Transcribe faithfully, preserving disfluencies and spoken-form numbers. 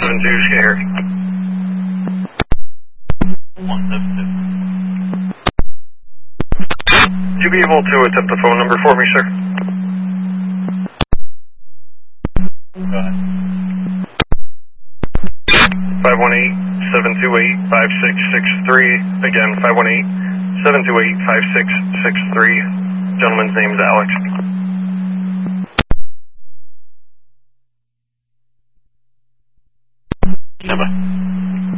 seven two, scared. one seven two. Would you be able to attempt the phone number for me, sir? Go ahead. five one eight, seven two eight, five six six three. Again, five one eight, seven two eight, five six six three. Gentleman's name is Alex. Stand by.